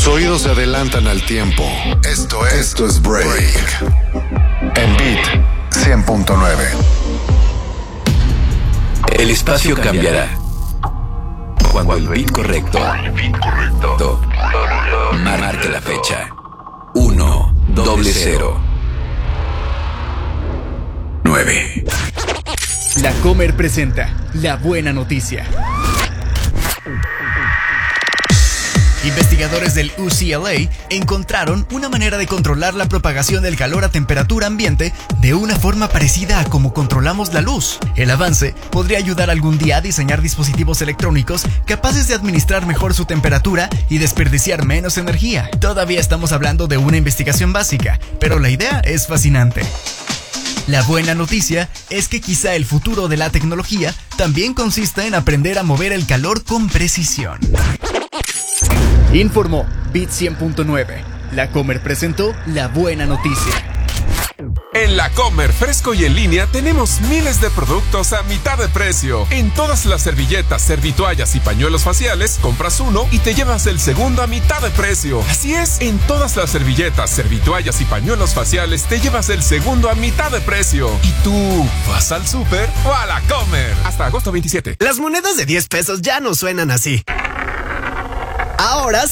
Tus oídos se adelantan al tiempo. Esto es Break. En Beat 100.9. El espacio cambiará cuando el beat correcto marque la fecha 10009. La Comer presenta la buena noticia. Investigadores del UCLA encontraron una manera de controlar la propagación del calor a temperatura ambiente de una forma parecida a como controlamos la luz. El avance podría ayudar algún día a diseñar dispositivos electrónicos capaces de administrar mejor su temperatura y desperdiciar menos energía. Todavía estamos hablando de una investigación básica, pero la idea es fascinante. La buena noticia es que quizá el futuro de la tecnología también consista en aprender a mover el calor con precisión. Informó Beat 100.9. La Comer presentó la buena noticia. En La Comer, fresco y en línea, tenemos miles de productos a mitad de precio. En todas las servilletas, servitoallas y pañuelos faciales, compras uno y te llevas el segundo a mitad de precio. Así es, en todas las servilletas, servitoallas y pañuelos faciales, te llevas el segundo a mitad de precio. ¿Y tú, vas al súper o a La Comer? Hasta agosto 27. Las monedas de 10 pesos ya no suenan así. Ahora